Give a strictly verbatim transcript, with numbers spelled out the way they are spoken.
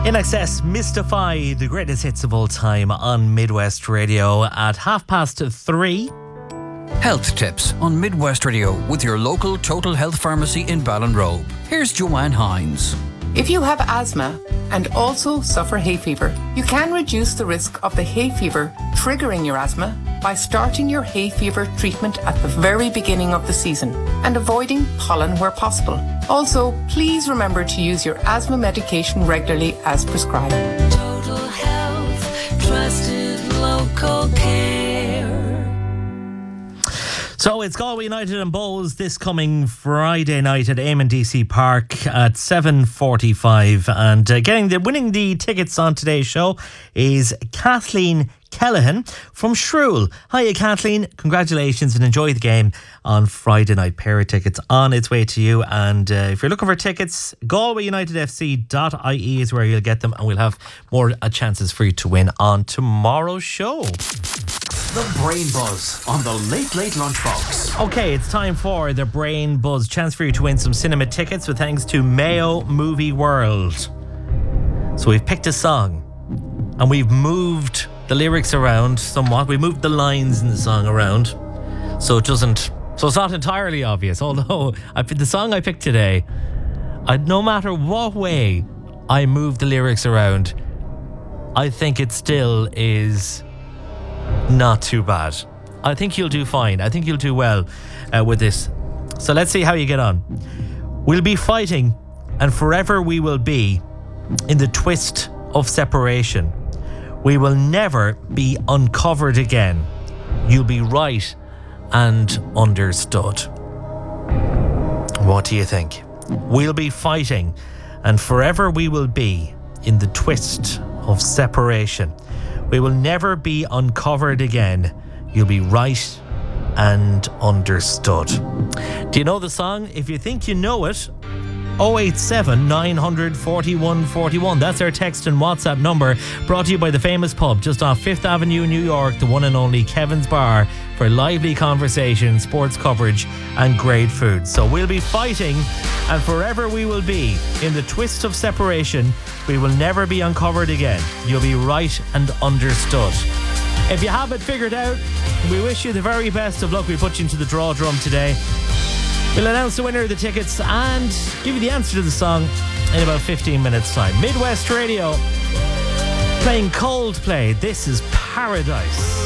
In Excess, Mystify, the greatest hits of all time on Midwest Radio at half past three. Health tips on Midwest Radio with your local Total Health Pharmacy in Ballinrobe. Here's Joanne Hines. If you have asthma and also suffer hay fever, you can reduce the risk of the hay fever triggering your asthma by starting your hay fever treatment at the very beginning of the season and avoiding pollen where possible. Also, please remember to use your asthma medication regularly as prescribed. Total Health, trusted local care. So it's Galway United and Bohs this coming Friday night at Eamon D C Park at seven forty-five. And uh, getting the winning the tickets on today's show is Kathleen Kellahan from Shrule. Hiya, Kathleen. Congratulations and enjoy the game on Friday night. Pair of tickets on its way to you. And uh, if you're looking for tickets, galway united f c dot i e is where you'll get them, and we'll have more uh, chances for you to win on tomorrow's show. The Brain Buzz on the Late Late Lunchbox. Okay, it's time for the Brain Buzz. Chance for you to win some cinema tickets with thanks to Mayo Movie World. So we've picked a song and we've moved the lyrics around somewhat. We moved the lines in the song around so it doesn't, so it's not entirely obvious. Although I picked the song I picked today, I, no matter what way I move the lyrics around, I think it still is not too bad. I think you'll do fine. I think you'll do well uh, with this. So let's see how you get on. We'll be fighting, and forever we will be in the twist of separation. We will never be uncovered again. You'll be right and understood. What do you think? We'll be fighting, and forever we will be in the twist of separation. We will never be uncovered again. You'll be right and understood. Do you know the song? If you think you know it, oh eight seven, nine hundred, forty-one forty-one. That's our text and WhatsApp number, brought to you by the famous pub just off Fifth Avenue, New York, the one and only Kevin's Bar, for lively conversation, sports coverage and great food. So we'll be fighting, and forever we will be in the twist of separation. We will never be uncovered again. You'll be right and understood. If you have it figured out, we wish you the very best of luck. We put you into the draw drum today. We'll announce the winner of the tickets and give you the answer to the song in about fifteen minutes time. Midwest Radio playing Coldplay. This is Paradise.